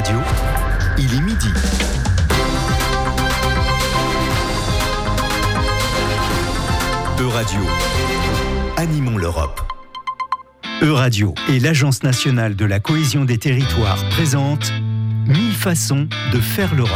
Radio, il est midi. Euradio, animons l'Europe. Euradio et l'Agence nationale de la cohésion des territoires présentent 1000 façons de faire l'Europe.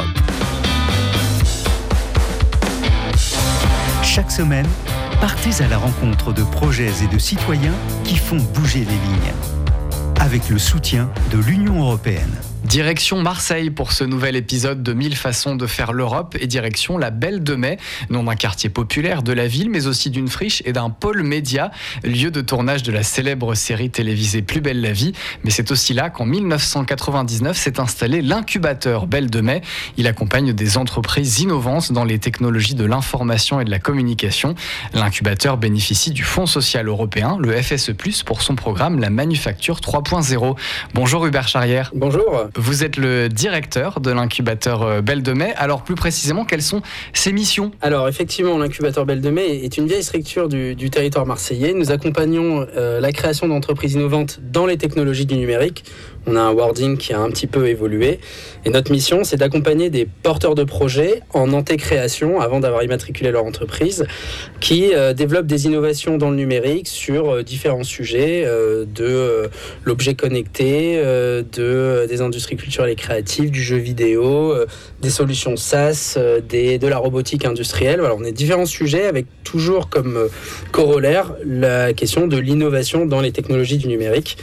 Chaque semaine, partez à la rencontre de projets et de citoyens qui font bouger les lignes. Avec le soutien de l'Union européenne. Direction Marseille pour ce nouvel épisode de 1000 façons de faire l'Europe et direction la Belle de Mai, nom d'un quartier populaire de la ville mais aussi d'une friche et d'un pôle média, lieu de tournage de la célèbre série télévisée Plus belle la vie. Mais c'est aussi là qu'en 1999 s'est installé l'incubateur Belle de Mai. Il accompagne des entreprises innovantes dans les technologies de l'information et de la communication. L'incubateur bénéficie du Fonds social européen, le FSE+, pour son programme La Manufacture 3.0. Bonjour Hubert Charrière. Bonjour. Vous êtes le directeur de l'incubateur Belle de Mai. Alors plus précisément, quelles sont ses missions ? Alors effectivement, l'incubateur Belle de Mai est une vieille structure du territoire marseillais. Nous accompagnons la création d'entreprises innovantes dans les technologies du numérique. On a un wording qui a un petit peu évolué. Et notre mission, c'est d'accompagner des porteurs de projets en antécréation, avant d'avoir immatriculé leur entreprise, qui développent des innovations dans le numérique sur différents sujets, de l'objet connecté, des industries culturelles et créatives, du jeu vidéo, des solutions SaaS, de la robotique industrielle. Voilà, on a différents sujets avec toujours comme corollaire la question de l'innovation dans les technologies du numérique.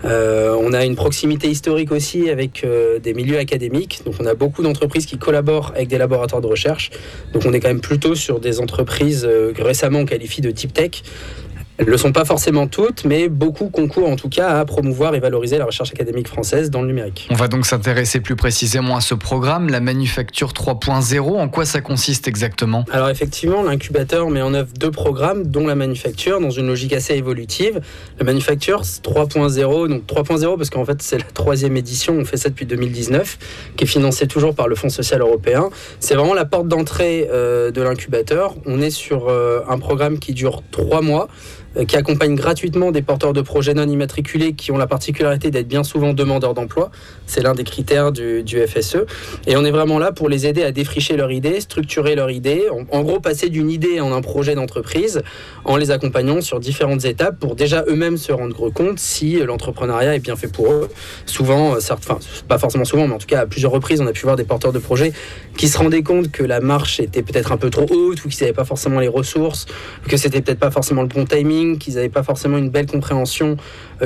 On a une proximité historique aussi avec des milieux académiques. Donc on a beaucoup d'entreprises qui collaborent avec des laboratoires de recherche. Donc on est quand même plutôt sur des entreprises que récemment on qualifie de deep tech. Elles ne le sont pas forcément toutes, mais beaucoup concourent en tout cas à promouvoir et valoriser la recherche académique française dans le numérique. On va donc s'intéresser plus précisément à ce programme, la Manufacture 3.0. En quoi ça consiste exactement ? Alors effectivement, l'incubateur met en œuvre 2 programmes, dont la Manufacture, dans une logique assez évolutive. La Manufacture 3.0, donc 3.0 parce qu'en fait c'est la 3e édition, on fait ça depuis 2019, qui est financée toujours par le Fonds social européen. C'est vraiment la porte d'entrée de l'incubateur. On est sur un programme qui dure 3 mois, qui accompagne gratuitement des porteurs de projets non immatriculés qui ont la particularité d'être bien souvent demandeurs d'emploi. C'est l'un des critères du FSE. Et on est vraiment là pour les aider à défricher leur idée, structurer leur idée, en gros passer d'une idée en un projet d'entreprise en les accompagnant sur différentes étapes pour déjà eux-mêmes se rendre compte si l'entrepreneuriat est bien fait pour eux. Souvent, pas forcément souvent, mais en tout cas à plusieurs reprises, on a pu voir des porteurs de projets qui se rendaient compte que la marche était peut-être un peu trop haute ou qu'ils n'avaient pas forcément les ressources, que c'était peut-être pas forcément le bon timing, qu'ils n'avaient pas forcément une bonne compréhension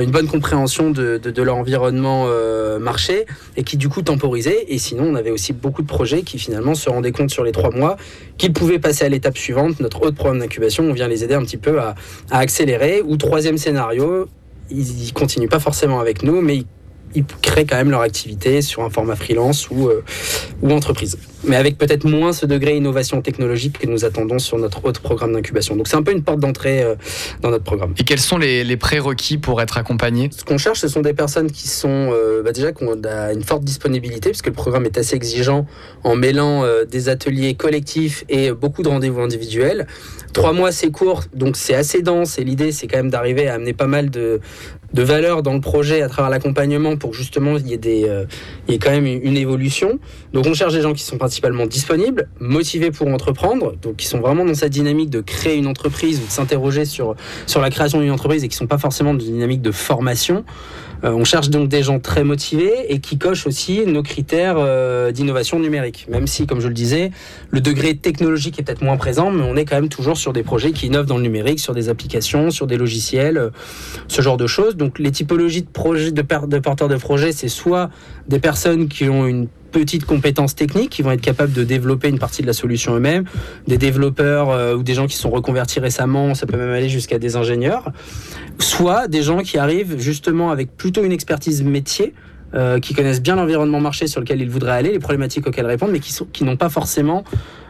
de leur environnement marché et qui du coup temporisaient. Et sinon, on avait aussi beaucoup de projets qui finalement se rendaient compte sur les 3 mois qu'ils pouvaient passer à l'étape suivante, notre autre programme d'incubation. On vient les aider un petit peu à accélérer. Ou 3e scénario, ils continuent pas forcément avec nous, mais ils créent quand même leur activité sur un format freelance ou entreprise. Mais avec peut-être moins ce degré innovation technologique que nous attendons sur notre autre programme d'incubation. Donc c'est un peu une porte d'entrée dans notre programme. Et quels sont les prérequis pour être accompagnés ? Ce qu'on cherche, ce sont des personnes qui sont déjà qui ont une forte disponibilité, puisque le programme est assez exigeant en mêlant des ateliers collectifs et beaucoup de rendez-vous individuels. 3 mois, c'est court, donc c'est assez dense. Et l'idée, c'est quand même d'arriver à amener pas mal de valeur dans le projet à travers l'accompagnement pour que justement il y ait quand même une évolution. Donc on cherche des gens qui sont principalement disponibles, motivés pour entreprendre, donc qui sont vraiment dans cette dynamique de créer une entreprise ou de s'interroger sur la création d'une entreprise et qui ne sont pas forcément dans une dynamique de formation. On cherche donc des gens très motivés et qui cochent aussi nos critères d'innovation numérique. Même si, comme je le disais, le degré technologique est peut-être moins présent, mais on est quand même toujours sur des projets qui innovent dans le numérique, sur des applications, sur des logiciels, ce genre de choses. Donc les typologies de projets, de porteurs de projets, c'est soit des personnes qui ont une petites compétences techniques, qui vont être capables de développer une partie de la solution eux-mêmes, des développeurs ou des gens qui sont reconvertis récemment, ça peut même aller jusqu'à des ingénieurs, soit des gens qui arrivent justement avec plutôt une expertise métier, qui connaissent bien l'environnement marché sur lequel ils voudraient aller, les problématiques auxquelles répondre, mais qui n'ont pas forcément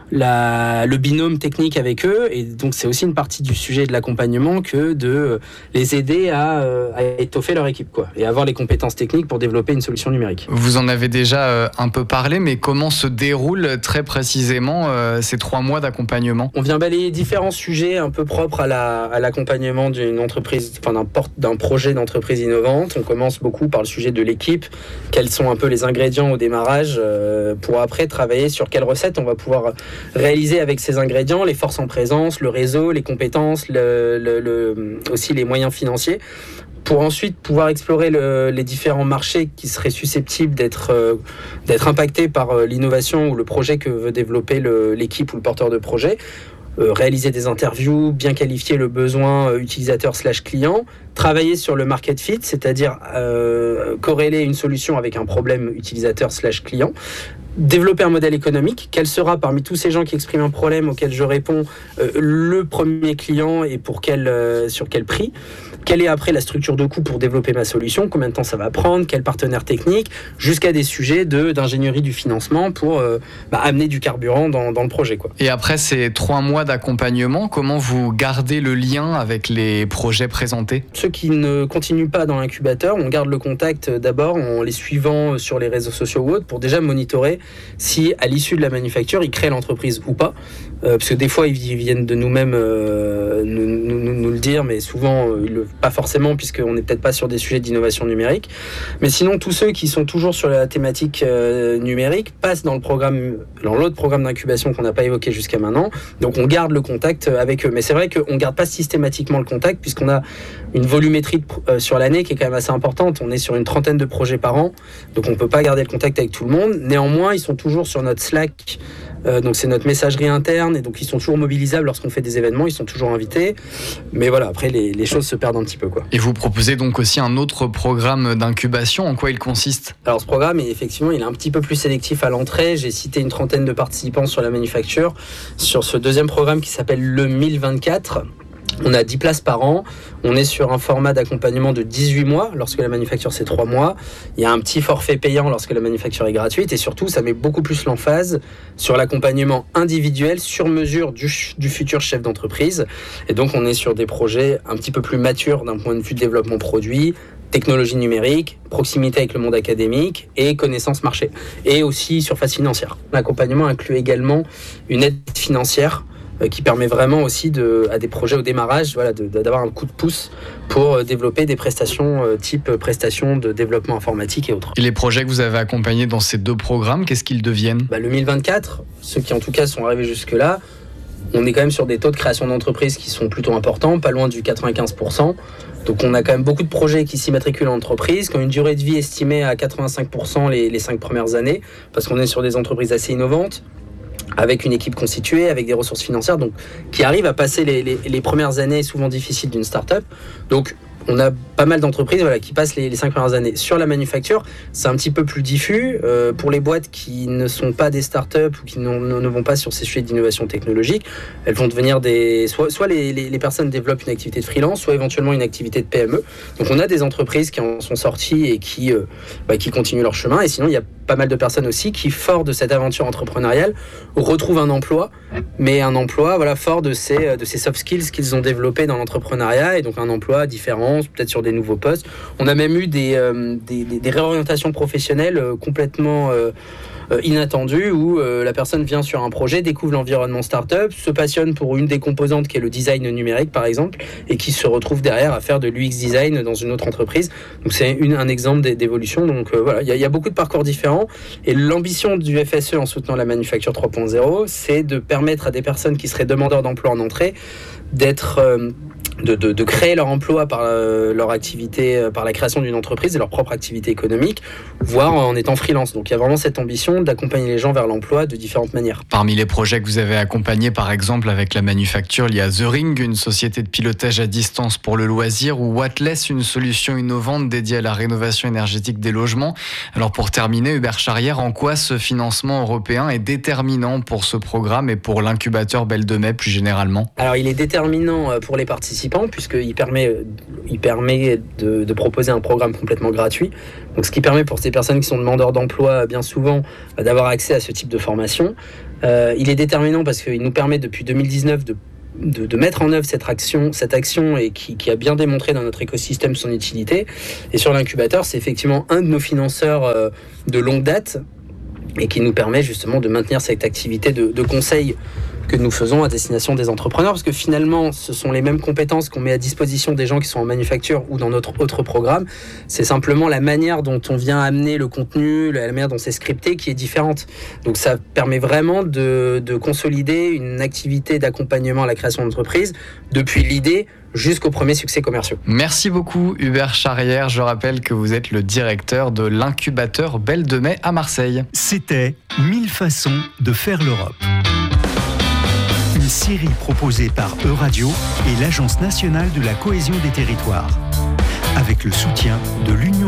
le binôme technique avec eux. Et donc, c'est aussi une partie du sujet de l'accompagnement que de les aider à étoffer leur équipe, quoi, et avoir les compétences techniques pour développer une solution numérique. Vous en avez déjà un peu parlé, mais comment se déroulent très précisément ces 3 mois d'accompagnement ? On vient balayer différents sujets un peu propres à l'accompagnement d'une entreprise, enfin d'un projet d'entreprise innovante. On commence beaucoup par le sujet de l'équipe, quels sont un peu les ingrédients au démarrage, pour après travailler sur quelles recettes on va pouvoir réaliser avec ces ingrédients, les forces en présence, le réseau, les compétences, aussi les moyens financiers, pour ensuite pouvoir explorer les différents marchés qui seraient susceptibles d'être impactés par l'innovation ou le projet que veut développer l'équipe ou le porteur de projet. Réaliser des interviews, bien qualifier le besoin utilisateur/client, travailler sur le market fit, c'est-à-dire corréler une solution avec un problème utilisateur/client, développer un modèle économique, quel sera parmi tous ces gens qui expriment un problème auquel je réponds le premier client et sur quel prix, quelle est après la structure de coût pour développer ma solution, combien de temps ça va prendre, quel partenaire technique, jusqu'à des sujets d'ingénierie du financement pour amener du carburant dans le projet, quoi. Et après ces 3 mois d'accompagnement, comment vous gardez le lien avec les projets présentés ? Ceux qui ne continuent pas dans l'incubateur, on garde le contact d'abord en les suivant sur les réseaux sociaux ou autres pour déjà monitorer si à l'issue de la manufacture, ils créent l'entreprise ou pas. Parce que des fois, ils viennent de nous-mêmes nous le dire, mais souvent, pas forcément, puisqu'on n'est peut-être pas sur des sujets d'innovation numérique. Mais sinon, tous ceux qui sont toujours sur la thématique numérique passent dans l'autre programme d'incubation qu'on n'a pas évoqué jusqu'à maintenant. Donc, on garde le contact avec eux. Mais c'est vrai qu'on ne garde pas systématiquement le contact, puisqu'on a une volumétrie sur l'année qui est quand même assez importante. On est sur une 30aine de projets par an, donc on ne peut pas garder le contact avec tout le monde. Néanmoins, ils sont toujours sur notre Slack, donc c'est notre messagerie interne, et donc ils sont toujours mobilisables lorsqu'on fait des événements, ils sont toujours invités. Mais voilà, après les choses se perdent un petit peu, quoi. Et vous proposez donc aussi un autre programme d'incubation. En quoi il consiste ? Alors ce programme, effectivement, il est un petit peu plus sélectif à l'entrée. J'ai cité une 30aine de participants sur la manufacture. Sur ce deuxième programme qui s'appelle le 1024, on a 10 places par an. On est sur un format d'accompagnement de 18 mois lorsque la manufacture c'est 3 mois. Il y a un petit forfait payant lorsque la manufacture est gratuite. Et surtout, ça met beaucoup plus l'emphase sur l'accompagnement individuel sur mesure du futur chef d'entreprise. Et donc, on est sur des projets un petit peu plus matures d'un point de vue de développement produit, technologie numérique, proximité avec le monde académique et connaissance marché. Et aussi surface financière. L'accompagnement inclut également une aide financière qui permet vraiment aussi à des projets au démarrage, d'avoir un coup de pouce pour développer des prestations type prestations de développement informatique et autres. Et les projets que vous avez accompagnés dans ces 2 programmes, qu'est-ce qu'ils deviennent ? Le 1024, ceux qui en tout cas sont arrivés jusque-là, on est quand même sur des taux de création d'entreprises qui sont plutôt importants, pas loin du 95%. Donc on a quand même beaucoup de projets qui s'immatriculent en entreprise, qui ont une durée de vie estimée à 85% les 5 premières années, parce qu'on est sur des entreprises assez innovantes, avec une équipe constituée, avec des ressources financières, donc qui arrivent à passer les premières années souvent difficiles d'une start-up. Donc on a pas mal d'entreprises qui passent les 5 premières années. Sur la manufacture, c'est un petit peu plus diffus. Pour les boîtes qui ne sont pas des startups ou qui ne vont pas sur ces sujets d'innovation technologique, elles vont devenir soit les personnes développent une activité de freelance, soit éventuellement une activité de PME. Donc on a des entreprises qui en sont sorties et qui continuent leur chemin. Et sinon, il y a pas mal de personnes aussi qui, fort de cette aventure entrepreneuriale, retrouvent un emploi, mais un emploi fort de ces soft skills qu'ils ont développés dans l'entrepreneuriat, et donc un emploi différent, peut-être sur des nouveaux postes. On a même eu des réorientations professionnelles complètement inattendues, où la personne vient sur un projet, découvre l'environnement start-up, se passionne pour une des composantes qui est le design numérique par exemple, et qui se retrouve derrière à faire de l'UX design dans une autre entreprise. Donc c'est un exemple d'évolution. Donc il y a beaucoup de parcours différents, et l'ambition du FSE en soutenant la manufacture 3.0, c'est de permettre à des personnes qui seraient demandeurs d'emploi en entrée de créer leur emploi par leur activité, par la création d'une entreprise et leur propre activité économique, voire en étant freelance. Donc il y a vraiment cette ambition d'accompagner les gens vers l'emploi de différentes manières. Parmi les projets que vous avez accompagnés, par exemple avec la manufacture, il y a The Ring, une société de pilotage à distance pour le loisir, ou Wattles, une solution innovante dédiée à la rénovation énergétique des logements. Alors pour terminer, Hubert Charrière, en quoi ce financement européen est déterminant pour ce programme et pour l'incubateur Belle de Mai plus généralement ? Alors il est déterminant pour les participants participants, puisqu'il permet de proposer un programme complètement gratuit. Donc, ce qui permet pour ces personnes qui sont demandeurs d'emploi, bien souvent, d'avoir accès à ce type de formation. Il est déterminant parce qu'il nous permet depuis 2019 de mettre en œuvre cette action et qui a bien démontré dans notre écosystème son utilité. Et sur l'incubateur, c'est effectivement un de nos financeurs de longue date et qui nous permet justement de maintenir cette activité de conseil que nous faisons à destination des entrepreneurs, parce que finalement, ce sont les mêmes compétences qu'on met à disposition des gens qui sont en manufacture ou dans notre autre programme. C'est simplement la manière dont on vient amener le contenu, la manière dont c'est scripté qui est différente. Donc ça permet vraiment de consolider une activité d'accompagnement à la création d'entreprise depuis l'idée jusqu'aux premiers succès commerciaux. Merci beaucoup Hubert Charrière. Je rappelle que vous êtes le directeur de l'incubateur Belle de Mai à Marseille. C'était 1000 façons de faire l'Europe. Une série proposée par Euradio et l'Agence nationale de la cohésion des territoires, avec le soutien de l'Union